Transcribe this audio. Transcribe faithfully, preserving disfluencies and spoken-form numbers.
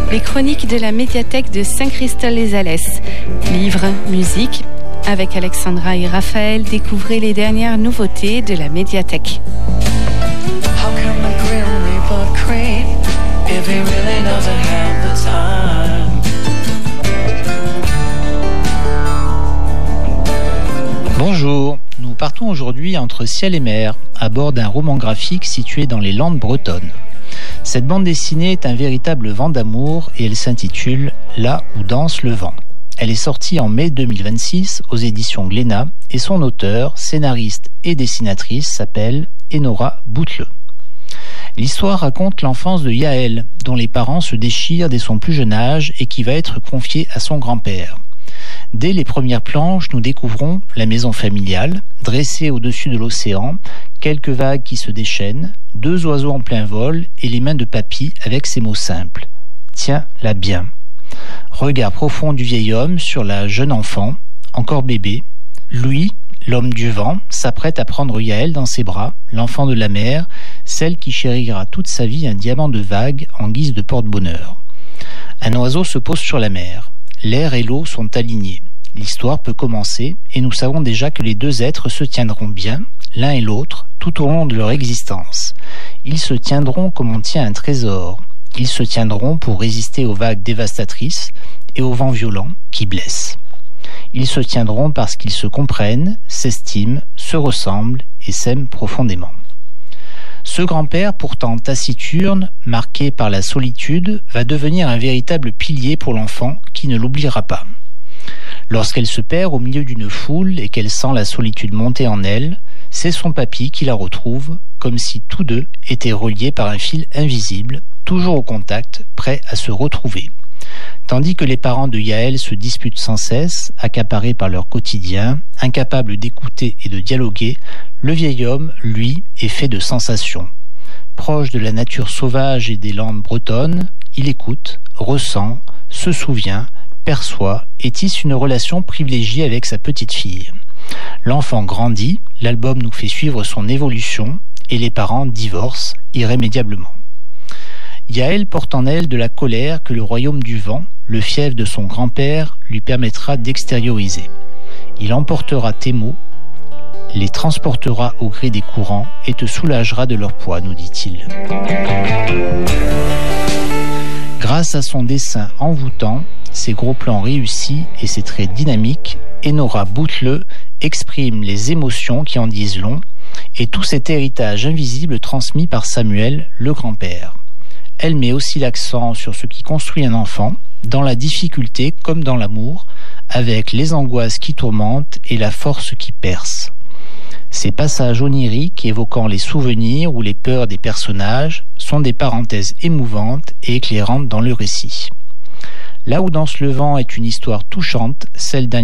Les chroniques de la médiathèque de Saint-Christol-les-Alès. Livres, musique. Avec Alexandra et Raphaël, découvrez les dernières nouveautés de la médiathèque. How can the grim reaper creep if he really doesn't have the time? Bonjour, nous partons aujourd'hui entre ciel et mer, à bord d'un roman graphique situé dans les Landes bretonnes. Cette bande dessinée est un véritable vent d'amour et elle s'intitule « Là où danse le vent ». Elle est sortie en mai deux mille vingt-six aux éditions Glénat et son auteur, scénariste et dessinatrice s'appelle Enora Boutleux. L'histoire raconte l'enfance de Yaël, dont les parents se déchirent dès son plus jeune âge et qui va être confiée à son grand-père. Dès les premières planches, nous découvrons la maison familiale, dressée au-dessus de l'océan, quelques vagues qui se déchaînent, deux oiseaux en plein vol et les mains de papy avec ces mots simples. « Tiens-la bien ». Regard profond du vieil homme sur la jeune enfant, encore bébé. Lui, l'homme du vent, s'apprête à prendre Yaël dans ses bras, l'enfant de la mer, celle qui chérira toute sa vie un diamant de vague en guise de porte-bonheur. Un oiseau se pose sur la mer. L'air et l'eau sont alignés. L'histoire peut commencer et nous savons déjà que les deux êtres se tiendront bien, l'un et l'autre, tout au long de leur existence. Ils se tiendront comme on tient un trésor. Ils se tiendront pour résister aux vagues dévastatrices et aux vents violents qui blessent. Ils se tiendront parce qu'ils se comprennent, s'estiment, se ressemblent et s'aiment profondément. Ce grand-père, pourtant taciturne, marqué par la solitude, va devenir un véritable pilier pour l'enfant qui ne l'oubliera pas. Lorsqu'elle se perd au milieu d'une foule et qu'elle sent la solitude monter en elle, c'est son papy qui la retrouve, comme si tous deux étaient reliés par un fil invisible, toujours au contact, prêts à se retrouver. Tandis que les parents de Yaël se disputent sans cesse, accaparés par leur quotidien, incapables d'écouter et de dialoguer, le vieil homme, lui, est fait de sensations. Proche de la nature sauvage et des landes bretonnes, il écoute, ressent, se souvient, perçoit et tisse une relation privilégiée avec sa petite fille. L'enfant grandit, l'album nous fait suivre son évolution et les parents divorcent irrémédiablement. Yaël porte en elle de la colère que le royaume du vent, le fief de son grand-père, lui permettra d'extérioriser. Il emportera tes mots, les transportera au gré des courants et te soulagera de leur poids, nous dit-il. Grâce à son dessin envoûtant, ses gros plans réussis et ses traits dynamiques, Enora Boutleux exprime les émotions qui en disent long et tout cet héritage invisible transmis par Samuel, le grand-père. Elle met aussi l'accent sur ce qui construit un enfant, dans la difficulté comme dans l'amour, avec les angoisses qui tourmentent et la force qui perce. Ces passages oniriques évoquant les souvenirs ou les peurs des personnages sont des parenthèses émouvantes et éclairantes dans le récit. Là où danse le vent est une histoire touchante, celle d'un